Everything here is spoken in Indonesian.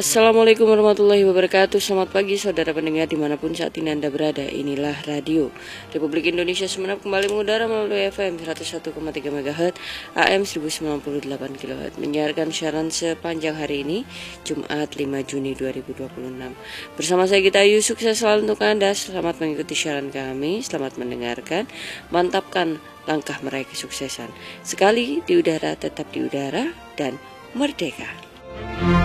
Assalamualaikum warahmatullahi wabarakatuh. Selamat pagi saudara pendengar dimanapun saat ini Anda berada. Inilah Radio Republik Indonesia Sumeneb kembali mengudara melalui FM 101,3 MHz AM 1098 kHz, menyiarkan siaran sepanjang hari ini Jumat 5 Juni 2026. Bersama saya Gita Ayu, sukses selalu untuk Anda. Selamat mengikuti siaran kami, selamat mendengarkan, mantapkan langkah meraih kesuksesan. Sekali di udara, tetap di udara, dan merdeka.